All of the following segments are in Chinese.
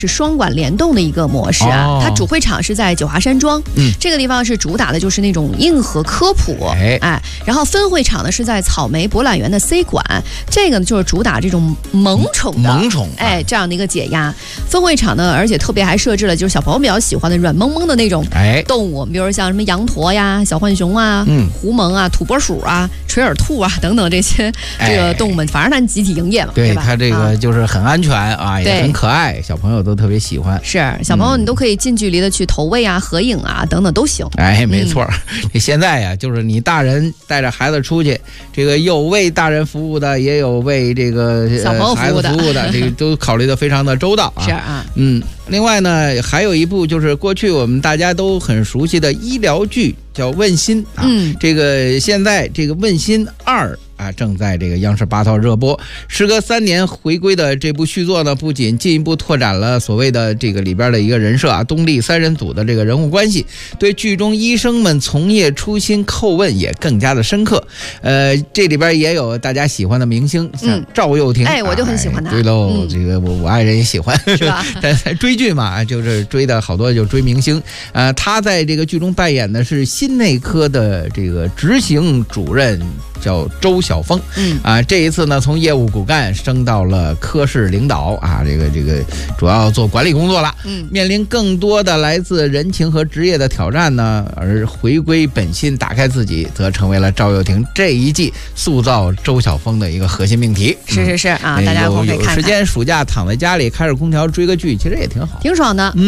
是双管联动的一个模式啊，它主会场是在九华山庄，这个地方是主打的就是那种硬核科普，然后分会场呢是在草莓博览园的 C 馆，这个呢就是主打这种萌宠的这样的一个解压。分会场呢，而且特别还设置了就是小朋友比较喜欢的软萌萌的那种动物，比如像什么羊驼呀、小浣熊啊、狐獴啊、土拨鼠啊、垂耳兔啊等等这些这个动物们，反正咱集体营业嘛，对吧？ 它这个就是很安全啊，也很可爱，小朋友都特别喜欢。 是小朋友你都可以近距离的去投喂啊、合影啊等等都行。 没错。现在呀，就是你大人带着孩子出去，这个有为大人服务的，也有为这个小朋友孩子服务的，这个都考虑的非常的周到啊。 是啊， 另外呢，还有一部就是过去我们大家都很熟悉的医疗剧，叫《问心》啊。这个现在这个《问心2》正在这个央视8套热播。时隔3年回归的这部续作呢，不仅进一步拓展了所谓的这个里边的一个人设啊，东丽3人组的这个人物关系，对剧中医生们从业初心叩问也更加的深刻。这里边也有大家喜欢的明星，像赵又廷， 我就很喜欢他。 对喽，这个我爱人也喜欢， 是吧？ 但追剧嘛，就是追的好多就追明星。他在这个剧中扮演的是心内科的这个执行主任，叫周晓峰。这一次呢，从业务骨干升到了科室领导啊，这个主要做管理工作了。面临更多的来自人情和职业的挑战呢，而回归本心，打开自己，则成为了赵又廷这一季塑造周晓峰的一个核心命题。 是啊，大家可以看看。 有时间暑假躺在家里开着空调追个剧，其实也挺好， 挺爽的。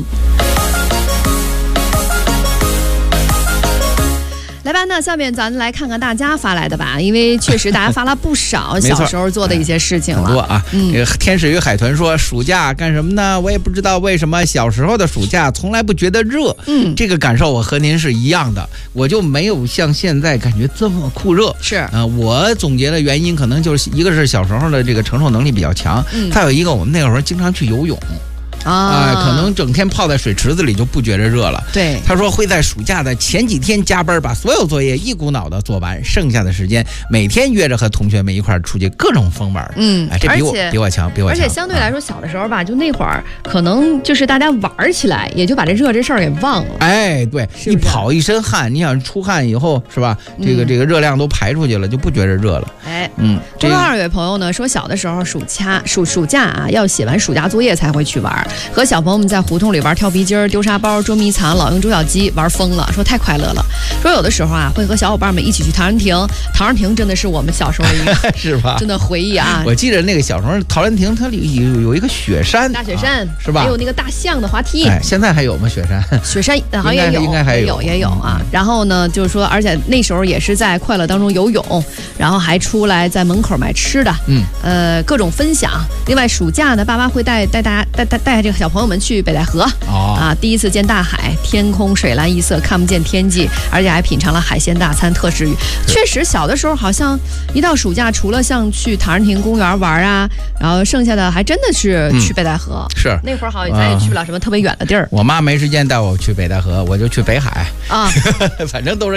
来吧，那下面咱来看看大家发来的吧，因为确实大家发了不少小时候做的一些事情了。 很多啊。这个天使与海豚说，暑假干什么呢？我也不知道为什么小时候的暑假从来不觉得热。这个感受我和您是一样的，我就没有像现在感觉这么酷热。 是我总结的原因可能就是一个是小时候的这个承受能力比较强，还有一个我们那会儿经常去游泳。可能整天泡在水池子里就不觉着热了。 对， 他说会在暑假的前几天加班，把所有作业一股脑的做完，剩下的时间每天约着和同学们一块出去各种疯玩。这比我强。 而且相对来说，小的时候吧，就那会儿可能就是大家玩起来，也就把这热这事儿给忘了。 对，一跑一身汗，你想出汗以后是吧？这个热量都排出去了，就不觉着热了。 中高2位朋友呢说，小的时候暑假啊，要写完暑假作业才会去玩。和小朋友们在胡同里玩跳皮筋、丢沙包、捉迷藏、老鹰捉小鸡，玩疯了，说太快乐了。说有的时候啊，会和小伙伴们一起去陶然亭，陶然亭真的是我们小时候的一个是吧？真的回忆啊！ 我记得那个小时候陶然亭它里有一个雪山， 大雪山是吧？ 还有那个大象的滑梯。 现在还有吗？雪山好像也有， 应该还有， 也有啊。然后呢，就是说，而且那时候也是在快乐当中游泳，然后还出来在门口买吃的，各种分享。另外暑假呢，爸妈会带这个小朋友们去北戴河第一次见大海，天空水蓝一色，看不见天际，而且还品尝了海鲜大餐，特食欲。确实小的时候好像一到暑假，除了像去陶然亭公园玩啊，然后剩下的还真的是去北戴河。 是那会儿好像咱也去不了什么特别远的地儿。 我妈没时间带我去北戴河，我就去北海啊， 反正都是